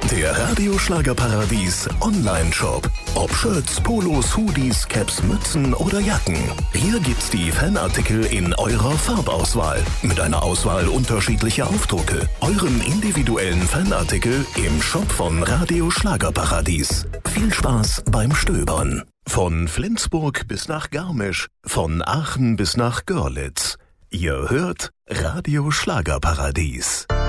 Der Radio Schlagerparadies Online-Shop. Ob Shirts, Polos, Hoodies, Caps, Mützen oder Jacken. Hier gibt's die Fanartikel in eurer Farbauswahl. Mit einer Auswahl unterschiedlicher Aufdrucke. Euren individuellen Fanartikel im Shop von Radio Schlagerparadies. Viel Spaß beim Stöbern. Von Flensburg bis nach Garmisch. Von Aachen bis nach Görlitz. Ihr hört Radio Schlagerparadies.